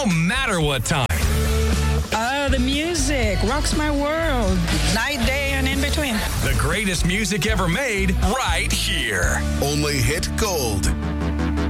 matter what time. The music rocks my world. Night, day, and in between. The greatest music ever made right here. Only Hit Gold.